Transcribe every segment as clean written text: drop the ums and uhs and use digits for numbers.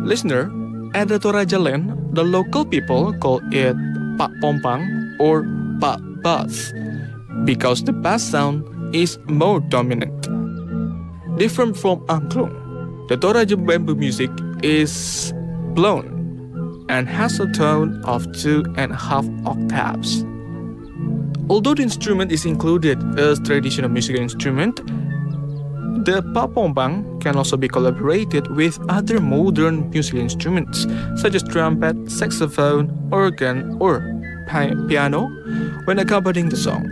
Listener, at the Toraja land, the local people call it Pak Pompang or Pak Bass because the bass sound is more dominant. Different from angklung, the Toraja bamboo music is blown and has a tone of 2.5 octaves. Although the instrument is included as traditional musical instrument, the Pak Pompang can also be collaborated with other modern musical instruments such as trumpet, saxophone, organ, or piano when accompanying the song.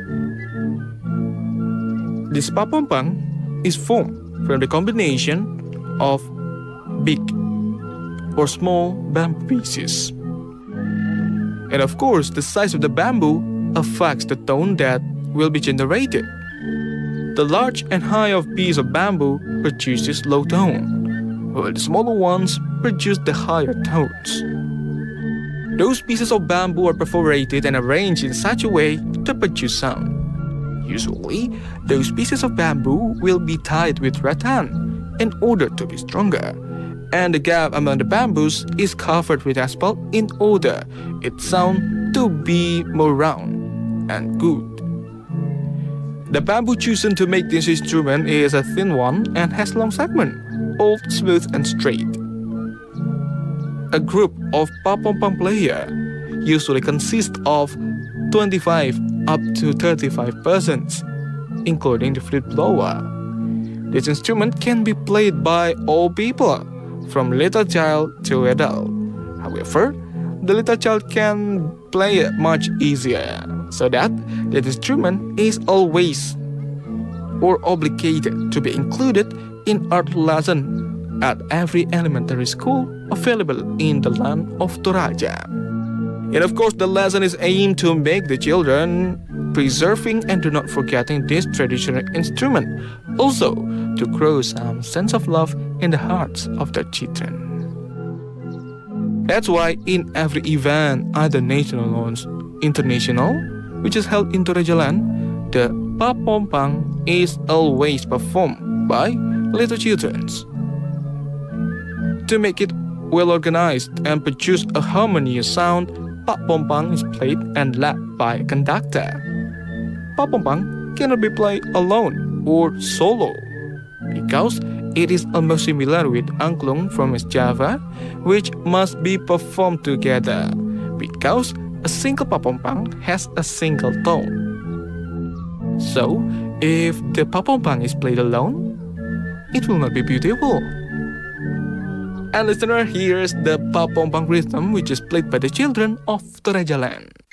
This Pak Pompang is formed from the combination of big or small bamboo pieces. And of course, the size of the bamboo affects the tone that will be generated. The large and high of piece of bamboo produces low tone, while the smaller ones produce the higher tones. Those pieces of bamboo are perforated and arranged in such a way to produce sound. Usually, those pieces of bamboo will be tied with rattan in order to be stronger, and the gap among the bamboos is covered with asphalt in order its sound to be more round and good. The bamboo chosen to make this instrument is a thin one and has long segment, all smooth and straight. A group of Pak Pompang player usually consists of 25 up to 35 persons, including the flute blower. This instrument can be played by all people, from little child to adult. However, the little child can play it much easier, so that the instrument is always or obligated to be included in art lesson at every elementary school available in the land of Toraja. And of course, the lesson is aimed to make the children preserving and do not forgetting this traditional instrument, also to grow some sense of love in the hearts of the children. That's why in every event, either national or international, which is held in Toraja land, the Pak Pompang is always performed by little children. To make it well organized and produce a harmonious sound, Pak Pompang is played and led by a conductor. Pak Pompang cannot be played alone or solo, because it is almost similar with angklung from West Java, which must be performed together, because a single Pak Pompang has a single tone. So, if the Pak Pompang is played alone, it will not be beautiful. And listener, here's the Pak Pompang rhythm which is played by the children of Toraja land.